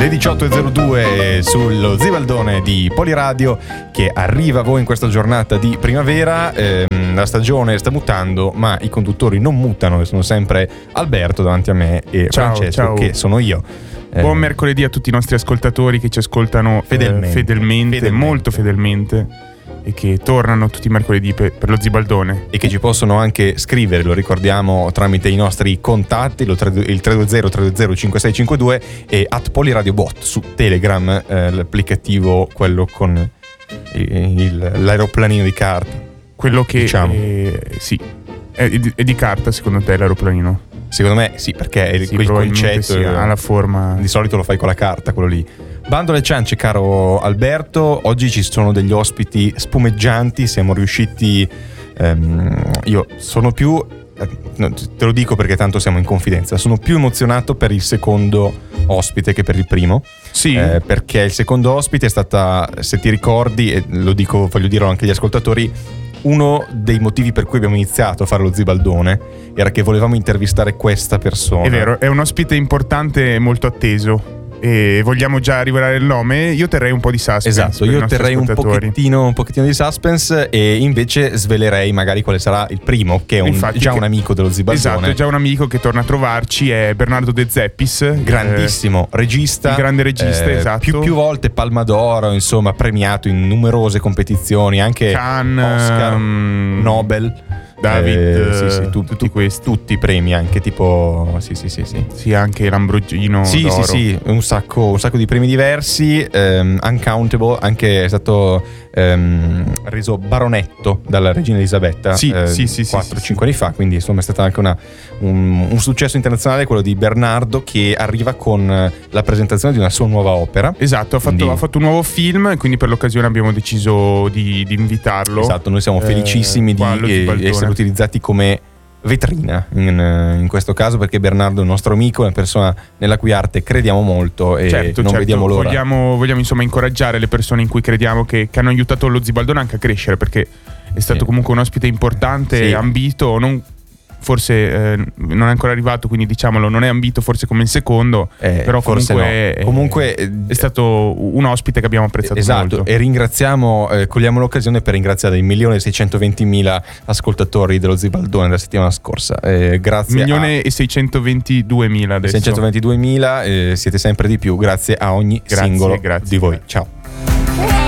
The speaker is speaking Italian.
18.02 sullo Zibaldone di Poliradio, che arriva a voi in questa giornata di primavera. La stagione sta mutando, ma i conduttori non mutano, e sono sempre Alberto davanti a me e Francesco, che sono io. Buon mercoledì a tutti i nostri ascoltatori che ci ascoltano fedelmente, molto fedelmente, e che tornano tutti i mercoledì per lo Zibaldone, e che ci possono anche scrivere, lo ricordiamo, tramite i nostri contatti, il 320-320-5652 e @poliradiobot su Telegram, l'applicativo, quello con l'aeroplanino di carta, quello che diciamo. Sì, è di carta secondo te l'aeroplanino? Secondo me sì, perché è quel concetto, ha la forma. Di solito lo fai con la carta, quello lì. Bando alle ciance, caro Alberto. Oggi ci sono degli ospiti spumeggianti. Siamo riusciti. Io sono più. Te lo dico perché tanto siamo in confidenza. Sono più emozionato per il secondo ospite che per il primo. Sì. Perché il secondo ospite è stata, se ti ricordi, e lo dico, voglio dirlo anche agli ascoltatori, uno dei motivi per cui abbiamo iniziato a fare lo Zibaldone era che volevamo intervistare questa persona. È vero, è un ospite importante e molto atteso, e vogliamo già rivelare il nome. Io terrei un po' di suspense. Esatto, io terrei un pochettino di suspense, e invece svelerei magari quale sarà il primo, che è già un amico dello Zibaldone. Esatto, è già un amico che torna a trovarci, è Bernardo De Zeppis, grandissimo regista, un grande regista, esatto, più volte Palma d'Oro, insomma, premiato in numerose competizioni, anche Cannes, Oscar, Nobel, David, sì, tutti questi, tutti i premi, anche tipo sì, anche Lamborghino d'oro. sì, un sacco di premi diversi. Uncountable, anche è stato reso baronetto dalla regina Elisabetta 4-5 anni fa, quindi insomma è stato anche un successo internazionale quello di Bernardo, che arriva con la presentazione di una sua nuova opera. Esatto, ha fatto un nuovo film, quindi per l'occasione abbiamo deciso di invitarlo. Esatto, noi siamo felicissimi di essere utilizzati come vetrina in questo caso, perché Bernardo è un nostro amico, è una persona nella cui arte crediamo molto, e non vediamo l'ora. Vogliamo insomma incoraggiare le persone in cui crediamo, che hanno aiutato lo Zibaldone anche a crescere, perché è stato comunque un ospite importante, ambito, forse non è ancora arrivato, quindi diciamolo, non è ambito forse come il secondo, però comunque è stato un ospite che abbiamo apprezzato molto. E ringraziamo, cogliamo l'occasione per ringraziare i 1.620.000 ascoltatori dello Zibaldone della settimana scorsa. Grazie 1.622.000 adesso. 622.000, siete sempre di più, grazie a ogni singolo di voi. Ciao.